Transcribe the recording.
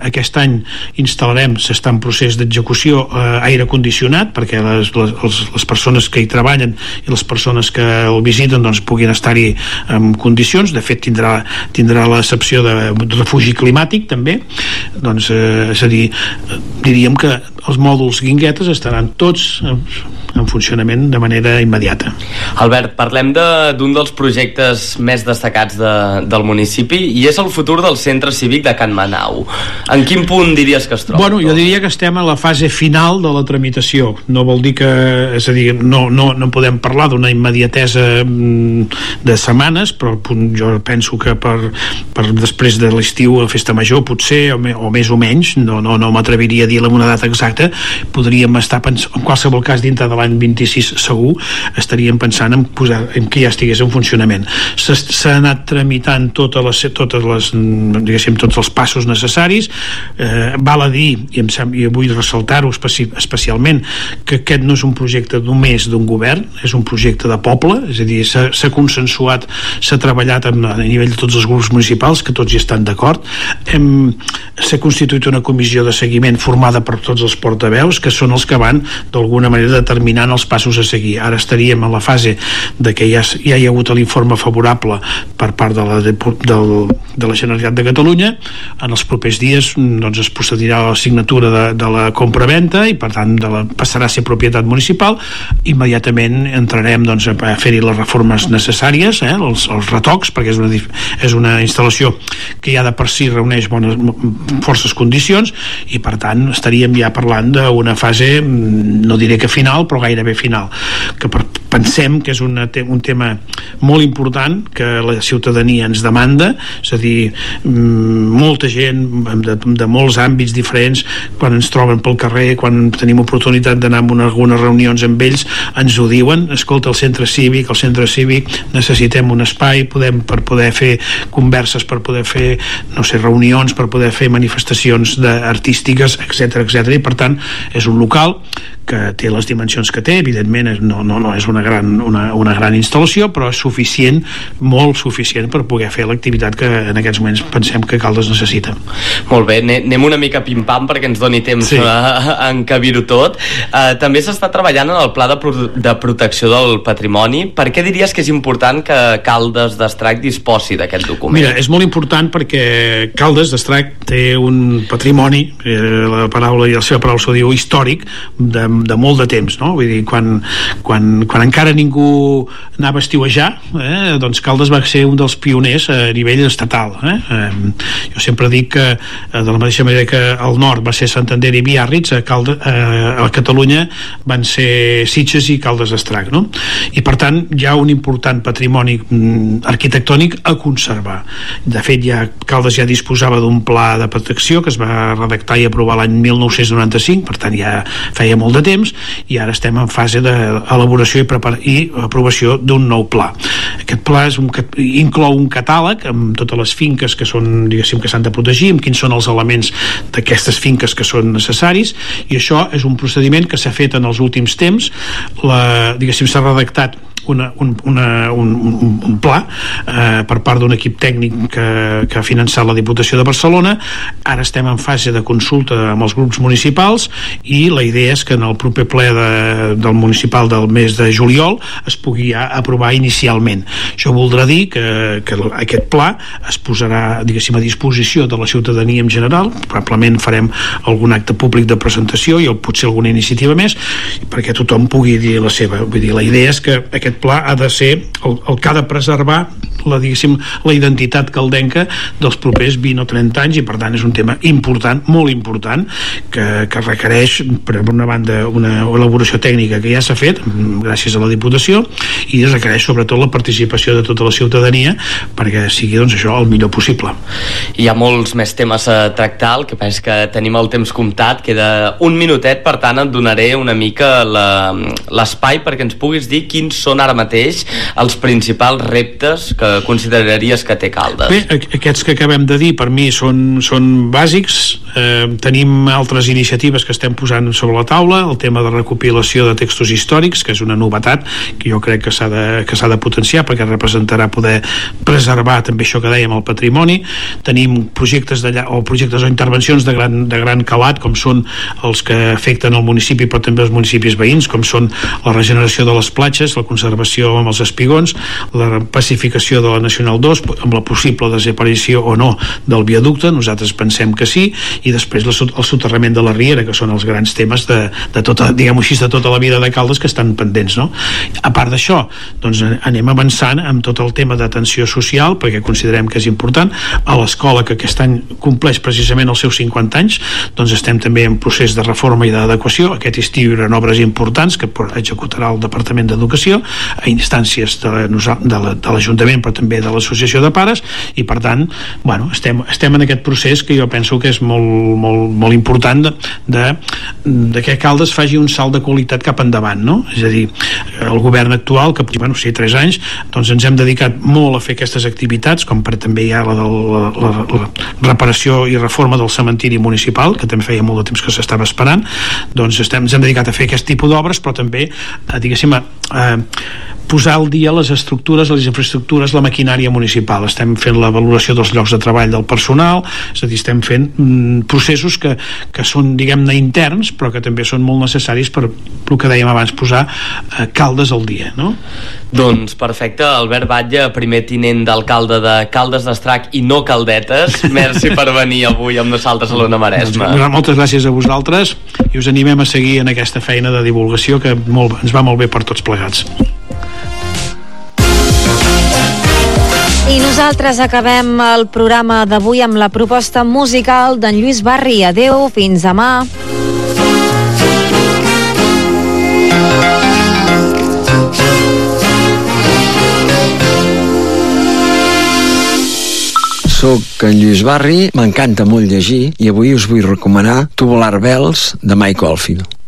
Aquest any instal·larem, s'està en procés d'execució, aire condicionat, perquè les persones que hi treballen i les persones que el visiten doncs puguin estar-hi en condicions. De fet tindrà l'excepció de refugi climàtic també, doncs, és a dir, diríem que els mòduls Guinguetes estaran tots en funcionament de manera immediata. Albert, parlem d'un dels projectes més destacats del municipi, i és el futur del centre cívic de Can Manau. En quin punt diries que es troba? Bueno, jo diria que estem a la fase final de la tramitació. No vol dir que, és a dir, no podem parlar d'una immediatesa de setmanes, però jo penso que per després de l'estiu, a Festa Major, potser, o més o menys, no m'atreviria a dir una data exacta, podríem estar pensant, en qualsevol cas dintre de l'any 26 segur, estaríem pensant en que ja estigués en funcionament. S'ha anat tramitant totes les diguéssim, tots els passos necessaris. Val a dir, i vull ressaltar-ho especialment, que aquest no és un projecte només d'un govern, és un projecte de poble, és a dir, s'ha consensuat, s'ha treballat a nivell de tots els grups municipals, que tots hi estan d'acord. S'ha constituït una comissió de seguiment formada per tots els portaveus, que són els que van d'alguna manera determinant els passos a seguir. Ara estaríem en la fase de que ja hi ha hagut l'informe favorable per part de la Generalitat de Catalunya. En els propers dies doncs, es procedirà a la signatura de la compra-venta i per tant passarà a ser propietat municipal. Immediatament entrarem doncs, a fer-hi les reformes necessàries, els retocs, perquè és una instal·lació que ja de per si reuneix forces condicions, i per tant estaríem ja parlant d'una fase, no diré que final, però gairebé final, que pensem que és un tema molt important que la ciutadania ens demanda. És a dir, molta gent de molts àmbits diferents, quan ens troben pel carrer, quan tenim oportunitat d'anar a algunes reunions amb ells, ens ho diuen: escolta, el centre cívic necessitem un espai per poder fer converses, per poder fer, no sé, reunions, per poder fer manifestacions artístiques, etc. I per tant és un local que té les dimensions que té. Evidentment no és una gran instal·lació, però és suficient, molt suficient, per poder fer l'activitat que en aquests moments pensem que Caldes necessita. Molt bé, anem una mica pim-pam perquè ens doni temps a encabir-ho tot. També s'està treballant en el Pla de Protecció del Patrimoni. Per què diries que és important que Caldes d'Estrac disposi d'aquest document? Mira, és molt important perquè Caldes d'Estrac té un patrimoni, la seva paraula s'ho diu, històric, de molt de temps, no? Vull dir, quan encara ningú anava a estiuejar, doncs Caldes va ser un dels pioners a nivell estatal. Jo sempre dic que de la mateixa manera que al nord va ser Santander i Biarritz, a Catalunya van ser Sitges i Caldes d'Estrac, no? I per tant hi ha un important patrimoni arquitectònic a conservar. De fet, Caldes ja disposava d'un pla de protecció que es va redactar i aprovar l'any 1995, per tant ja feia molt de temps, i ara estem en fase d'elaboració i aprovació d'un nou pla. Aquest pla inclou un catàleg amb totes les finques que són, diguéssim, que s'han de protegir, amb quins són els elements d'aquestes finques que són necessaris, i això és un procediment que s'ha fet en els últims temps. Diguéssim, s'ha redactat un pla per part d'un equip tècnic que ha finançat la Diputació de Barcelona. Ara estem en fase de consulta amb els grups municipals i la idea és que en el proper ple del municipal del mes de juliol es pugui aprovar inicialment. Això voldrà dir que aquest pla es posarà, diguéssim, a disposició de la ciutadania en general. Probablement farem algun acte públic de presentació i potser alguna iniciativa més perquè tothom pugui dir la seva. Vull dir, la idea és que aquest pla ha de ser el que ha de preservar la identitat caldenca dels propers 20 o 30 anys, i per tant és un tema important, molt important, que requereix, per una banda, una elaboració tècnica que ja s'ha fet gràcies a la Diputació, i requereix sobretot la participació de tota la ciutadania perquè sigui, doncs, això el millor possible. Hi ha molts més temes a tractar, el que passa és que tenim el temps comptat, queda un minutet, per tant et donaré una mica l'espai perquè ens puguis dir quins són ara mateix els principals reptes que consideraries que té Caldes. Bé, aquests que acabem de dir per mi són bàsics. Tenim altres iniciatives que estem posant sobre la taula, el tema de recopilació de textos històrics, que és una novetat que jo crec que s'ha de potenciar, perquè representarà poder preservar també això que dèiem, el patrimoni. Tenim projectes o intervencions de gran calat, com són els que afecten el municipi però també els municipis veïns, com són la regeneració de les platges, la conservació amb els espigons, la pacificació de la Nacional 2 amb la possible desaparició o no del viaducte. Nosaltres pensem que sí, i després el soterrament de la Riera, que són els grans temes de tota, diguem-ho així, de tota la vida de Caldes, que estan pendents, no? A part d'això, doncs anem avançant amb tot el tema d'atenció social, perquè considerem que és important. A l'escola, que aquest any compleix precisament els seus 50 anys, doncs estem també en procés de reforma i d'adequació. Aquest estiu hi haurà obres importants que executarà el Departament d'Educació a instàncies de l'Ajuntament, però també de l'Associació de Pares, i per tant, bueno, estem en aquest procés que jo penso que és molt important de que Caldes faci un salt de qualitat cap endavant, no? És a dir, el govern actual, que bueno, sí, 3 anys, doncs ens hem dedicat molt a fer aquestes activitats, com per també hi ha la reparació i reforma del cementiri municipal, que també feia molt de temps que s'estava esperant. Doncs ens hem dedicat a fer aquest tipus d'obres, però també, diguéssim, posar al dia les estructures, les infraestructures, la maquinària municipal. Estem fent la valoració dels llocs de treball del personal, és a dir, estem fent processos que són, diguem-ne, interns, però que també són molt necessaris per el que dèiem abans, posar Caldes al dia, no? Doncs perfecte, Albert Batlle, primer tinent d'alcalde de Caldes d'Estrac i no Caldetes, merci per venir avui amb nosaltres a l'Ona Maresma. Moltes gràcies a vosaltres i us animem a seguir en aquesta feina de divulgació que ens va molt bé per tots plegats. I nosaltres acabem el programa d'avui amb la proposta musical d'en Lluís Barri. Adeu, fins demà. Soc en Lluís Barri, m'encanta molt llegir i avui us vull recomanar Tubular Bells de Mike Oldfield.